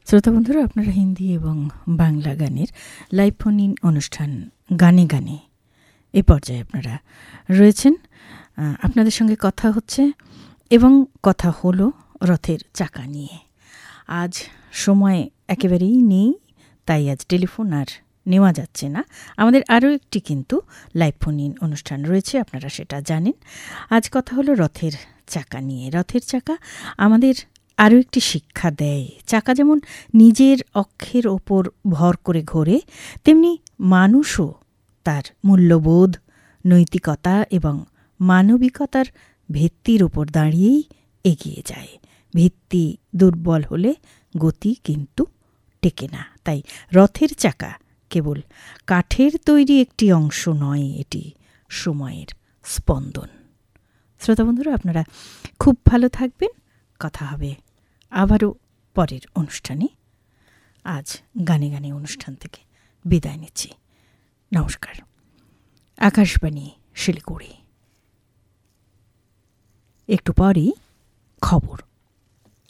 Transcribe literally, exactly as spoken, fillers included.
শ্রোতা বন্ধুরা, আপনারা হিন্দি এবং বাংলা গানের লাইভ ফোন ইন অনুষ্ঠান গানে গানে এ পর্যায়ে আপনারা রয়েছেন। আপনাদের সঙ্গে কথা হচ্ছে এবং কথা হলো রথের চাকা নিয়ে। আজ সময় একেবারেই নেই, তাই আজ টেলিফোন আর নেওয়া যাচ্ছে না। আমাদের আরও একটি কিন্তু লাইভ ফোন ইন অনুষ্ঠান রয়েছে, আপনারা সেটা জানেন। আজ কথা হলো রথের চাকা নিয়ে। রথের চাকা আমাদের আরও একটি শিক্ষা দেয়। চাকা যেমন নিজের অক্ষের ওপর ভর করে ঘোরে, তেমনি মানুষও তার মূল্যবোধ, নৈতিকতা এবং মানবিকতার ভিত্তির ওপর দাঁড়িয়েই এগিয়ে যায়। ভিত্তি দুর্বল হলে গতি কিন্তু টেকে না। তাই রথের চাকা কেবল কাঠের তৈরি একটি অংশ নয়, এটি সময়ের স্পন্দন। শ্রোতা বন্ধুরা, আপনারা খুব ভালো থাকবেন। কথা হবে আবারও পরের অনুষ্ঠানে। আজ গানে গানে অনুষ্ঠান থেকে বিদায় নিচ্ছি। নমস্কার। আকাশবাণী শিলিগুড়ি। একটু পরেই খবর।